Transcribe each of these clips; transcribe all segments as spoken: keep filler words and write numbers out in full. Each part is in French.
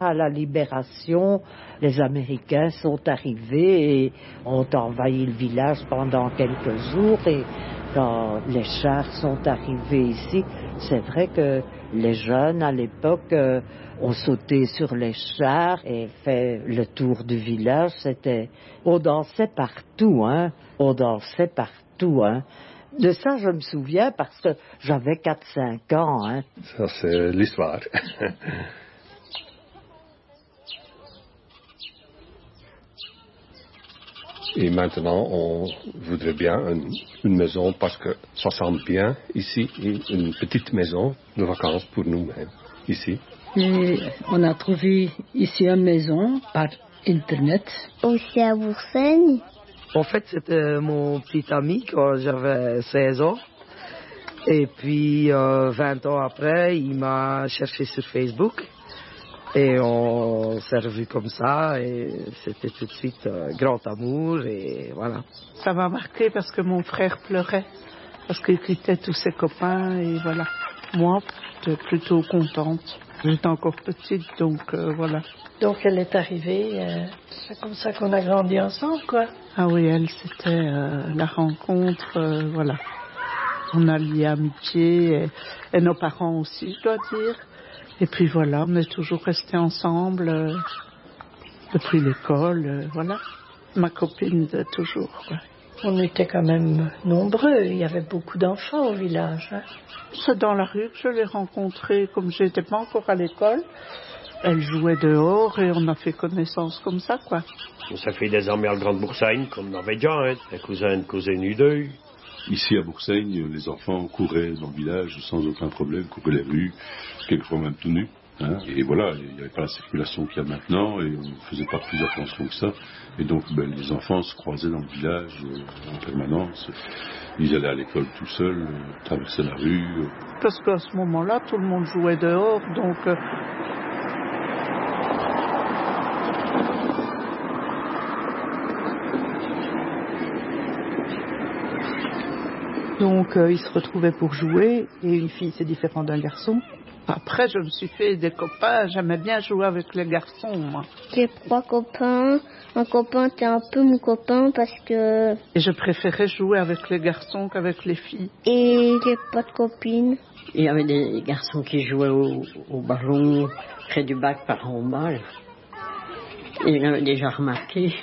À la Libération, les Américains sont arrivés et ont envahi le village pendant quelques jours. Et quand les chars sont arrivés ici, c'est vrai que les jeunes à l'époque euh, ont sauté sur les chars et fait le tour du village. C'était, on dansait partout, hein. On dansait partout, hein. De ça, je me souviens parce que j'avais quatre cinq ans, hein. Ça, c'est l'histoire. Et maintenant, on voudrait bien une, une maison parce que ça semble bien ici, une petite maison de vacances pour nous-mêmes, ici. Et on a trouvé ici une maison par Internet. Aussi à Boursaigne. En fait, c'était mon petit ami quand j'avais seize ans. Et puis, euh, vingt ans après, il m'a cherché sur Facebook. Et on s'est revus comme ça, et c'était tout de suite euh, grand amour, et voilà. Ça m'a marqué parce que mon frère pleurait, parce qu'il quittait tous ses copains, et voilà. Moi, j'étais plutôt contente. J'étais encore petite, donc euh, voilà. Donc elle est arrivée, euh, c'est comme ça qu'on a grandi ensemble, quoi. Ah oui, elle, c'était euh, la rencontre, euh, voilà. On a lié amitié, et, et nos parents aussi, je dois dire. Et puis voilà, on est toujours restés ensemble euh, depuis l'école, euh, voilà. Ma copine de toujours, quoi. On était quand même nombreux, il y avait beaucoup d'enfants au village, hein. C'est dans la rue que je l'ai rencontrée, comme je n'étais pas encore à l'école. Elle jouait dehors et on a fait connaissance comme ça, quoi. Ça fait des amis à Grande-Boursaigne, comme on avait déjà, hein, des cousins, une cousine ou deux. Ici à Boursaigne, les enfants couraient dans le village sans aucun problème, couraient les rues, quelquefois même tout nus. Hein, et voilà, il n'y avait pas la circulation qu'il y a maintenant et on ne faisait pas plus attention que ça. Et donc ben, les enfants se croisaient dans le village euh, en permanence. Ils allaient à l'école tout seuls, euh, traversaient la rue. Euh. Parce qu'à ce moment-là, tout le monde jouait dehors, donc... Euh... Donc euh, ils se retrouvaient pour jouer, et une fille c'est différent d'un garçon. Après je me suis fait des copains, j'aimais bien jouer avec les garçons, moi. J'ai trois copains, un copain était un peu mon copain parce que... Et je préférais jouer avec les garçons qu'avec les filles. Et j'ai pas de copine. Il y avait des garçons qui jouaient au, au ballon près du bac par en bas. Et il avait déjà remarqué.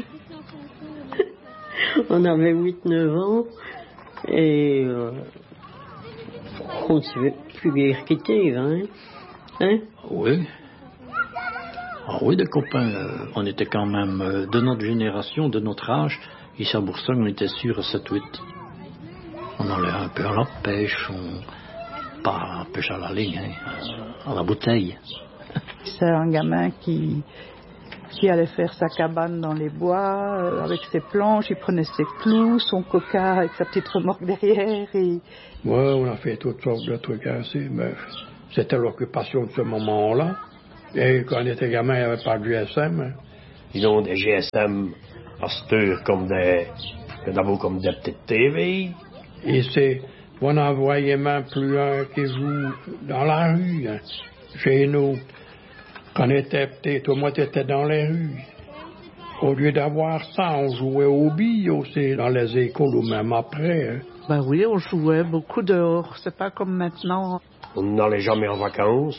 On avait huit neuf ans. Et euh, on ne s'est plus guère quitté, hein, hein? Oui. Ah oui, des copains. Euh, on était quand même euh, de notre génération, de notre âge. Ici à Boursaigne, on était sûr sept huit. On allait un peu à la pêche, on... pas à la pêche à la ligne, hein, à la bouteille. C'est un gamin qui... qui allait faire sa cabane dans les bois, euh, avec ses planches, il prenait ses clous, son coca avec sa petite remorque derrière. Et... Ouais, on a fait toutes sortes de trucs ainsi, mais c'était l'occupation de ce moment-là. Et quand on était gamin, il n'y avait pas de G S M. Ils ont des G S M à cette heure comme des... d'abord comme des petites T V. Et c'est... on n'en voyait même plus un qui joue dans la rue, hein, chez nous. Quand on était petit, tout le monde était dans les rues. Au lieu d'avoir ça, on jouait aux billes aussi dans les écoles ou même après. Hein. Ben oui, on jouait beaucoup dehors. C'est pas comme maintenant. On n'allait jamais en vacances.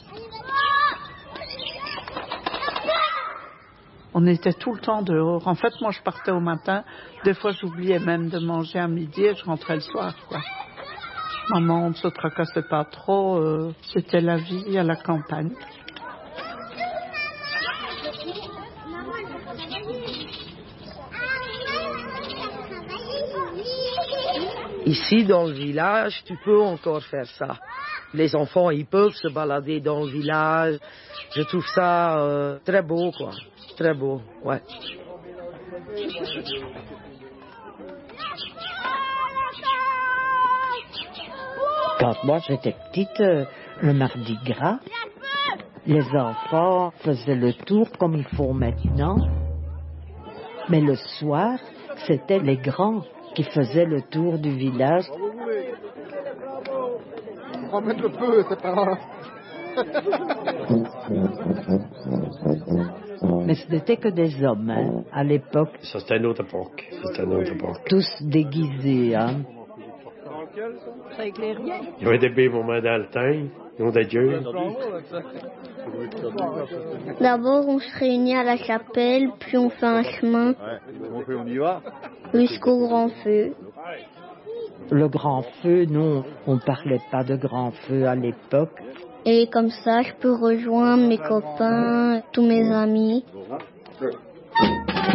On était tout le temps dehors. En fait, moi, je partais au matin. Des fois, j'oubliais même de manger à midi et je rentrais le soir, quoi. Maman ne se tracassait pas trop. Euh, c'était la vie à la campagne. Ici, dans le village, tu peux encore faire ça. Les enfants, ils peuvent se balader dans le village. Je trouve ça euh, très beau, quoi. Très beau, ouais. Quand moi j'étais petite, euh, le mardi gras, les enfants faisaient le tour comme ils font maintenant. Mais le soir, c'était les grands qui faisaient le tour du village. On va mettre le feu, c'est pas grave. Mais ce n'était que des hommes, hein, à l'époque. Ça, c'était une autre époque. C'était une autre époque. Tous déguisés, hein. Il y avait des bébés moments dans le temps, ils ont des dieux. D'abord, on se réunit à la chapelle, puis on fait un chemin jusqu'au grand feu. Le grand feu, non, on parlait pas de grand feu à l'époque. Et comme ça, je peux rejoindre mes copains, tous mes amis.